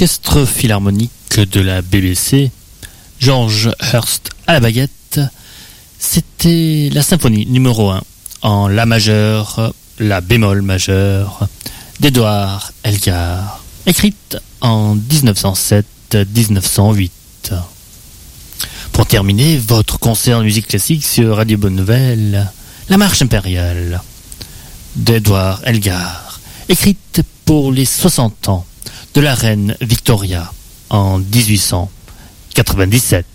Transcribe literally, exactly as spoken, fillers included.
l'orchestre philharmonique de la B B C, George Hurst à la baguette, c'était la symphonie numéro un en La majeur, La bémol majeur d'Edward Elgar, écrite en dix-neuf cent sept à dix-neuf cent huit. Pour terminer votre concert de musique classique sur Radio Bonne Nouvelle, La marche impériale d'Edward Elgar, écrite pour les soixante ans de la reine Victoria en dix-huit cent quatre-vingt-dix-sept.